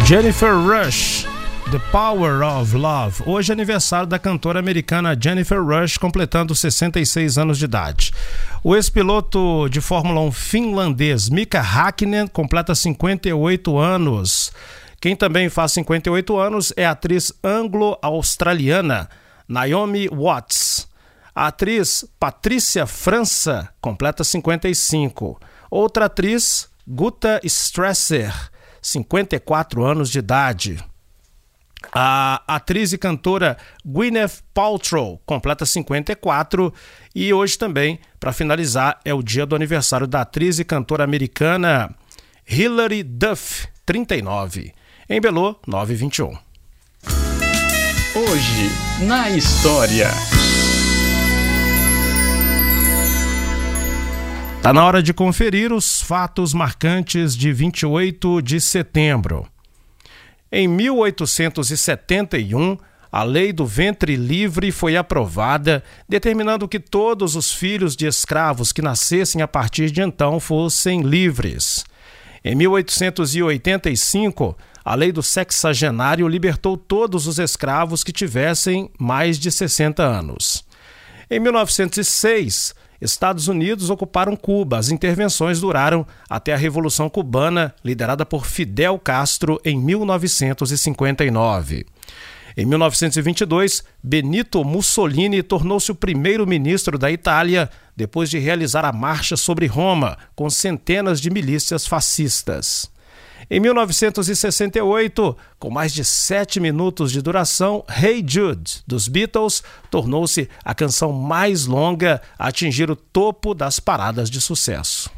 Jennifer Rush, The Power of Love. Hoje é aniversário da cantora americana Jennifer Rush, completando 66 anos de idade. O ex-piloto de Fórmula 1 finlandês Mika Häkkinen completa 58 anos. Quem também faz 58 anos é a atriz anglo-australiana Naomi Watts. A atriz Patrícia França completa 55. Outra atriz, Guta Stresser, 54 anos de idade. A atriz e cantora Gwyneth Paltrow completa 54 e hoje também, para finalizar, é o dia do aniversário da atriz e cantora americana Hilary Duff, 39. Em Belo, 9h21. Hoje, na história. Está na hora de conferir os fatos marcantes de 28 de setembro. Em 1871, a Lei do Ventre Livre foi aprovada, determinando que todos os filhos de escravos que nascessem a partir de então fossem livres. Em 1885, a Lei do Sexagenário libertou todos os escravos que tivessem mais de 60 anos. Em 1906, Estados Unidos ocuparam Cuba. As intervenções duraram até a Revolução Cubana, liderada por Fidel Castro, em 1959. Em 1922, Benito Mussolini tornou-se o primeiro-ministro da Itália, depois de realizar a Marcha sobre Roma, com centenas de milícias fascistas. Em 1968, com mais de 7 minutos de duração, Hey Jude, dos Beatles, tornou-se a canção mais longa a atingir o topo das paradas de sucesso.